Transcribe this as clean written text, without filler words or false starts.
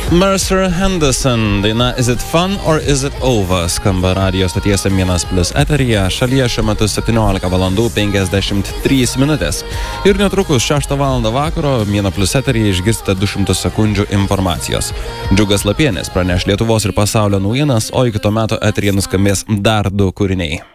Mercer Henderson, daina Is it fun or is it over, skamba radijo stoties M1+ eteryje, šalyje šiuo metu 17 valandų 53 minutės. Ir netrukus 6 valandą vakaro M1+ eteryje išgirsite 200 sekundžių informacijos. Džiugas Lapienis praneš Lietuvos ir pasaulio naujienas, o iki to meto eteryje nuskambės dar 2 kūriniai.